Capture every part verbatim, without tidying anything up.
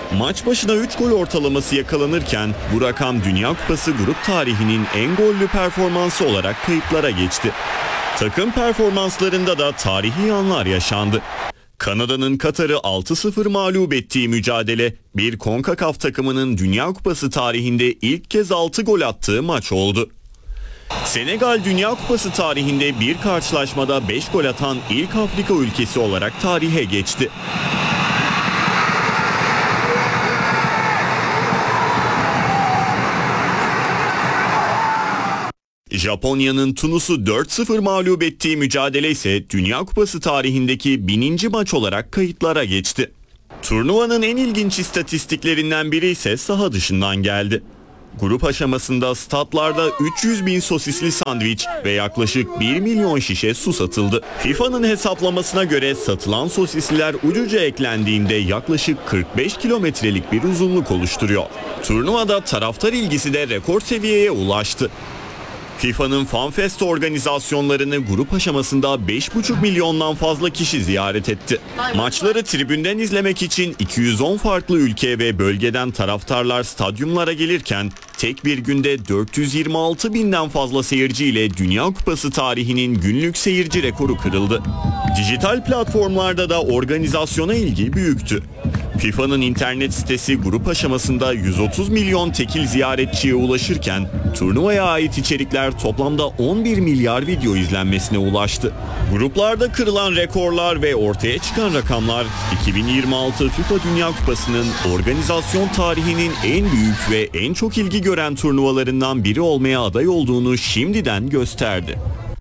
Maç başına üç gol ortalaması yakalanırken bu rakam Dünya Kupası grup tarihinin en gollü performansı olarak kayıtlara geçti. Takım performanslarında da tarihi anlar yaşandı. Kanada'nın Katar'ı altı sıfır mağlup ettiği mücadele bir CONCACAF takımının Dünya Kupası tarihinde ilk kez altı gol attığı maç oldu. Senegal Dünya Kupası tarihinde bir karşılaşmada beş gol atan ilk Afrika ülkesi olarak tarihe geçti. Japonya'nın Tunus'u dört sıfır mağlup ettiği mücadele ise Dünya Kupası tarihindeki bininci maç olarak kayıtlara geçti. Turnuvanın en ilginç istatistiklerinden biri ise saha dışından geldi. Grup aşamasında statlarda üç yüz bin sosisli sandviç ve yaklaşık bir milyon şişe su satıldı. FIFA'nın hesaplamasına göre satılan sosisliler ucuca eklendiğinde yaklaşık kırk beş kilometrelik bir uzunluk oluşturuyor. Turnuvada taraftar ilgisi de rekor seviyeye ulaştı. FIFA'nın FanFest organizasyonlarını grup aşamasında beş buçuk milyondan fazla kişi ziyaret etti. Maçları tribünden izlemek için iki yüz on farklı ülke ve bölgeden taraftarlar stadyumlara gelirken tek bir günde dört yüz yirmi altı binden fazla seyirciyle Dünya Kupası tarihinin günlük seyirci rekoru kırıldı. Dijital platformlarda da organizasyona ilgi büyüktü. FIFA'nın internet sitesi grup aşamasında yüz otuz milyon tekil ziyaretçiye ulaşırken turnuvaya ait içerikler toplamda on bir milyar video izlenmesine ulaştı. Gruplarda kırılan rekorlar ve ortaya çıkan rakamlar iki bin yirmi altı FIFA Dünya Kupası'nın organizasyon tarihinin en büyük ve en çok ilgi gören turnuvalarından biri olmaya aday olduğunu şimdiden gösterdi.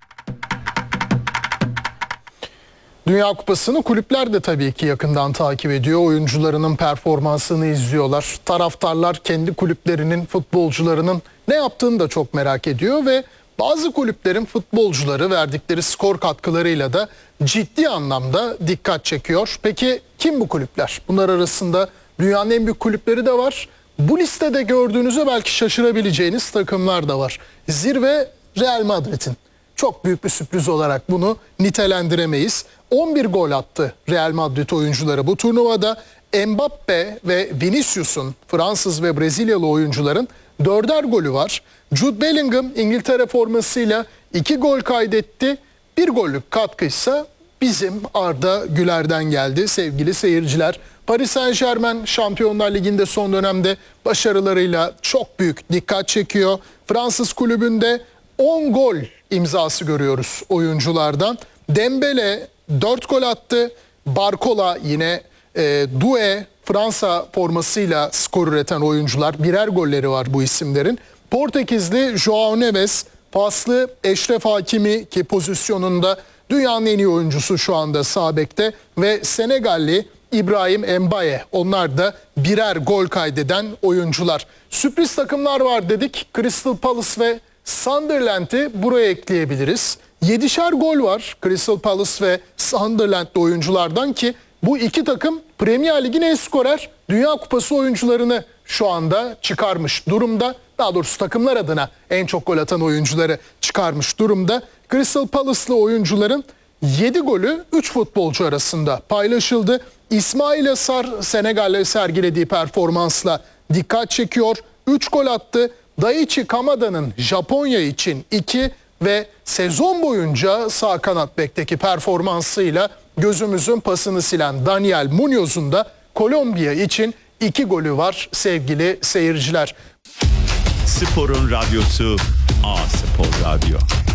Dünya Kupası'nı kulüpler de tabii ki yakından takip ediyor. Oyuncularının performansını izliyorlar. Taraftarlar kendi kulüplerinin, futbolcularının ne yaptığını da çok merak ediyor ve bazı kulüplerin futbolcuları verdikleri skor katkılarıyla da ciddi anlamda dikkat çekiyor. Peki kim bu kulüpler? Bunlar arasında dünyanın en büyük kulüpleri de var. Bu listede gördüğünüzde belki şaşırabileceğiniz takımlar da var. Zirve Real Madrid'in. Çok büyük bir sürpriz olarak bunu nitelendiremeyiz. on bir gol attı Real Madrid oyuncuları bu turnuvada. Mbappe ve Vinicius'un, Fransız ve Brezilyalı oyuncuların dörder golü var. Jude Bellingham İngiltere formasıyla iki gol kaydetti. Bir gollük katkıysa bizim Arda Güler'den geldi sevgili seyirciler. Paris Saint-Germain Şampiyonlar Ligi'nde son dönemde başarılarıyla çok büyük dikkat çekiyor. Fransız kulübünde on gol imzası görüyoruz oyunculardan. Dembele dört gol attı. Barcola yine e, Doué Fransa formasıyla skor üreten oyuncular. Birer golleri var bu isimlerin. Portekizli João Neves, paslı Eşref Hakimi ki pozisyonunda dünyanın en iyi oyuncusu şu anda sağ bekte ve Senegalli İbrahim Mbaye. Onlar da birer gol kaydeden oyuncular. Sürpriz takımlar var dedik. Crystal Palace ve Sunderland'i buraya ekleyebiliriz. Yedişer gol var Crystal Palace ve Sunderland'li oyunculardan ki bu iki takım Premier Lig'in en skorer Dünya Kupası oyuncularını şu anda çıkarmış durumda. Daha doğrusu takımlar adına en çok gol atan oyuncuları çıkarmış durumda. Crystal Palace'lı oyuncuların yedi golü üç futbolcu arasında paylaşıldı. İsmail Sarr Senegal'le sergilediği performansla dikkat çekiyor. üç gol attı. Daichi Kamada'nın Japonya için iki ve sezon boyunca sağ kanat bekteki performansıyla gözümüzün pasını silen Daniel Munoz'un da Kolombiya için iki golü var sevgili seyirciler. Sporun radyosu A Spor Radyo.